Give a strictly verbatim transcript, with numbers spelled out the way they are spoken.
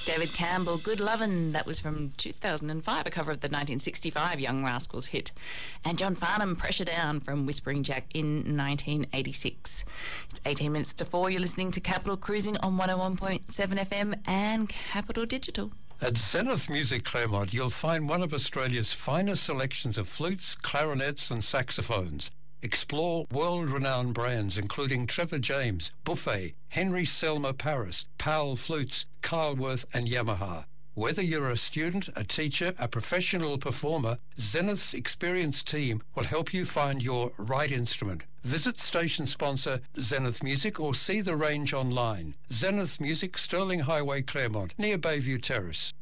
David Campbell, Good Lovin', that was from two thousand five, a cover of the nineteen sixty-five Young Rascals hit. And John Farnham, Pressure Down, from Whispering Jack in nineteen eighty-six. It's eighteen minutes to four. You're listening to Capital Cruising on one oh one point seven F M and Capital Digital. At Zenith Music Claremont, you'll find one of Australia's finest selections of flutes, clarinets and saxophones. Explore world-renowned brands including Trevor James, Buffet, Henry Selmer Paris, Powell Flutes, Carlworth and Yamaha. Whether you're a student, a teacher, a professional performer, Zenith's experienced team will help you find your right instrument. Visit station sponsor Zenith Music or see the range online. Zenith Music, Sterling Highway, Claremont, near Bayview Terrace.